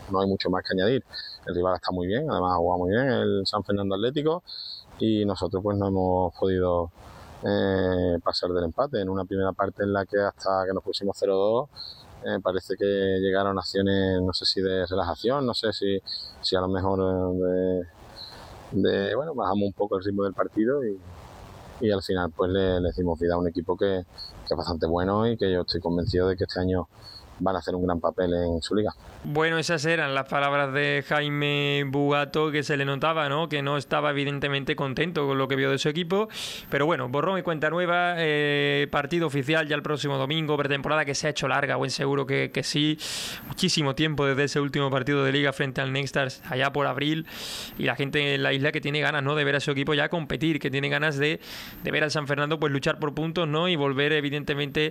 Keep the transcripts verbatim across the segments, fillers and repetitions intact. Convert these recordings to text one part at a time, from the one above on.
no hay mucho más que añadir. El rival está muy bien, además ha jugado muy bien el San Fernando Atlético, y nosotros pues no hemos podido eh, pasar del empate en una primera parte en la que hasta que nos pusimos cero dos eh, parece que llegaron acciones, no sé si de relajación, no sé si, si a lo mejor de, de bueno, bajamos un poco el ritmo del partido y, y al final pues le, le dimos vida a un equipo que, que es bastante bueno y que yo estoy convencido de que este año van a hacer un gran papel en su liga. Bueno, esas eran las palabras de Jaime Bugato, que se le notaba, ¿no? Que no estaba evidentemente contento con lo que vio de su equipo, pero bueno, borrón y cuenta nueva, eh, partido oficial ya el próximo domingo, pretemporada que se ha hecho larga, buen seguro que, que sí, muchísimo tiempo desde ese último partido de liga frente al Nextars allá por abril, y la gente en la isla que tiene ganas, ¿no? De ver a su equipo ya competir, que tiene ganas de, de ver al San Fernando pues luchar por puntos, ¿no? Y volver evidentemente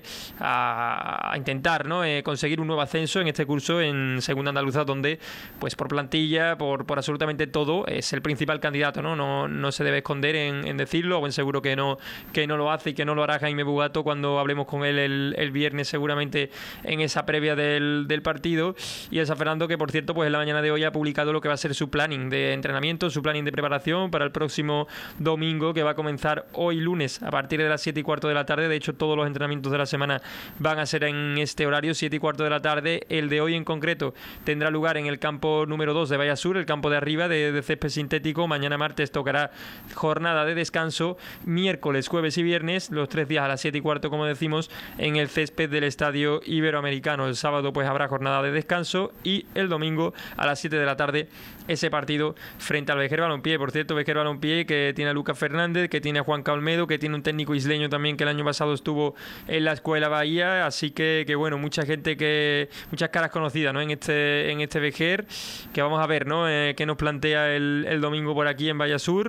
a, a intentar, ¿no? Eh, conseguir un nuevo ascenso en este curso en Segunda Andaluza, donde pues por plantilla, por, por absolutamente todo, es el principal candidato, ¿no? No, no se debe esconder en, en decirlo, buen seguro que no, que no lo hace y que no lo hará Jaime Bugato cuando hablemos con él el, el viernes, seguramente en esa previa del, del partido. Y el San Fernando, que por cierto pues en la mañana de hoy ha publicado lo que va a ser su planning de entrenamiento, su planning de preparación para el próximo domingo, que va a comenzar hoy lunes a partir de las siete y cuarto de la tarde. De hecho, todos los entrenamientos de la semana van a ser en este horario, siete y cuarto de la tarde. El de hoy en concreto tendrá lugar en el campo número dos de Vallasur, el campo de arriba de, de césped sintético. Mañana martes tocará jornada de descanso, miércoles, jueves y viernes, los tres días a las siete y cuarto, como decimos, en el césped del Estadio Iberoamericano. El sábado pues habrá jornada de descanso y el domingo a las siete de la tarde ese partido frente al Vejer Balompié. Por cierto, Vejer Balompié que tiene a Lucas Fernández, que tiene a Juan Olmedo, que tiene un técnico isleño también que el año pasado estuvo en la Escuela Bahía, así que, que bueno, mucha gente que muchas caras conocidas, ¿no? en este en este Vejer, que vamos a ver, ¿no? Eh, qué nos plantea el, el domingo por aquí en Vallasur.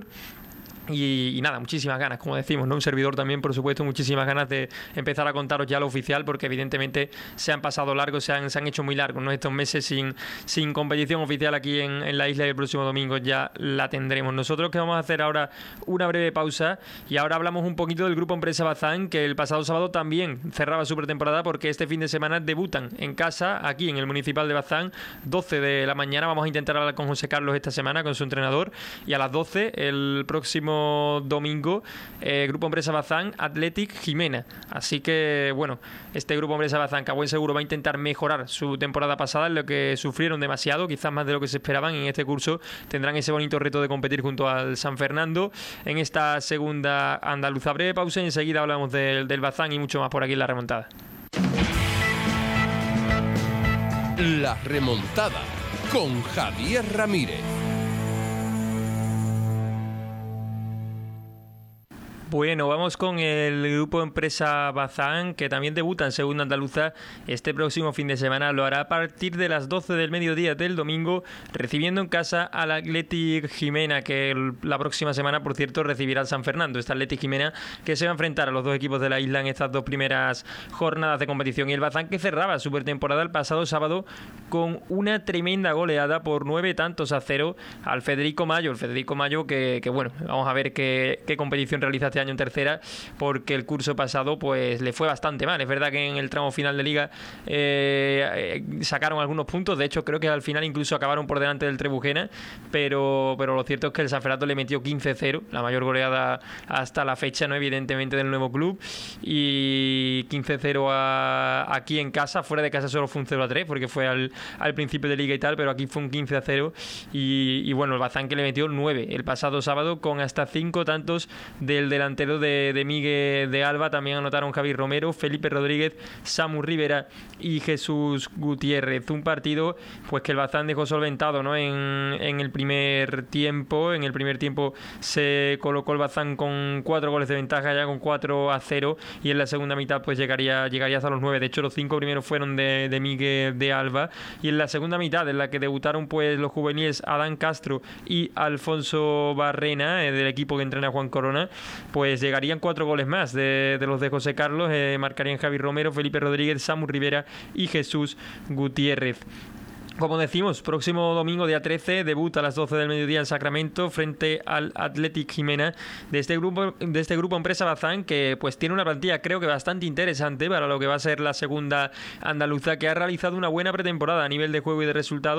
Y, y nada, muchísimas ganas, como decimos, ¿no? Un servidor también, por supuesto, muchísimas ganas de empezar a contaros ya lo oficial, porque evidentemente se han pasado largos, se han, se han hecho muy largos, ¿no? Estos meses sin, sin competición oficial aquí en, en la isla, y el próximo domingo ya la tendremos. Nosotros que vamos a hacer ahora una breve pausa y ahora hablamos un poquito del Grupo Empresa Bazán, que el pasado sábado también cerraba su pretemporada, porque este fin de semana debutan en casa, aquí en el Municipal de Bazán, doce de la mañana. Vamos a intentar hablar con José Carlos esta semana, con su entrenador, y a las doce el próximo domingo, eh, Grupo Empresa Bazán Athletic Jimena. Así que bueno, este Grupo Empresa Bazán, que a buen seguro va a intentar mejorar su temporada pasada, en lo que sufrieron demasiado, quizás más de lo que se esperaban. En este curso tendrán ese bonito reto de competir junto al San Fernando en esta segunda andaluza. Breve pausa y enseguida hablamos del, del Bazán y mucho más por aquí en La Remontada. La Remontada con Javier Ramírez. Bueno, vamos con el Grupo Empresa Bazán, que también debuta en Segunda Andaluza este próximo fin de semana. Lo hará a partir de las doce del mediodía del domingo, recibiendo en casa al Athletic Jimena, que el, la próxima semana, por cierto, recibirá al San Fernando. Este Athletic Jimena que se va a enfrentar a los dos equipos de la isla en estas dos primeras jornadas de competición. Y el Bazán, que cerraba su pretemporada el pasado sábado con una tremenda goleada por nueve tantos a cero al Federico Mayo. El Federico Mayo que, que bueno, vamos a ver qué, qué competición realiza este año en tercera, porque el curso pasado pues le fue bastante mal. Es verdad que en el tramo final de liga eh, eh, sacaron algunos puntos, de hecho creo que al final incluso acabaron por delante del Trebujena, pero, pero lo cierto es que el San Fernando le metió quince cero, la mayor goleada hasta la fecha, no evidentemente del nuevo club, y quince cero a, aquí en casa. Fuera de casa solo fue un cero a tres, porque fue al, al principio de liga y tal, pero aquí fue un quince a cero, y, y bueno, el Bazán que le metió nueve el pasado sábado, con hasta cinco tantos del delantero de, de Miguel de Alba. También anotaron Javi Romero, Felipe Rodríguez, Samu Rivera y Jesús Gutiérrez. Un partido pues que el Bazán dejó solventado, ¿no? en, en el primer tiempo. En el primer tiempo se colocó el Bazán con cuatro goles de ventaja, ya con cuatro a cero, y en la segunda mitad pues llegaría, llegaría hasta los nueve. De hecho, los cinco primeros fueron de, de Miguel de Alba, y en la segunda mitad, en la que debutaron pues los juveniles Adán Castro y Alfonso Barrena, eh, del equipo que entrena Juan Corona, pues llegarían cuatro goles más de, de los de José Carlos. Eh, marcarían Javi Romero, Felipe Rodríguez, Samu Rivera y Jesús Gutiérrez. Como decimos, próximo domingo, día trece, debuta a las doce del mediodía en Sacramento frente al Athletic Jimena de este grupo de este grupo Empresa Bazán, que pues tiene una plantilla creo que bastante interesante para lo que va a ser la segunda andaluza, que ha realizado una buena pretemporada a nivel de juego y de resultados.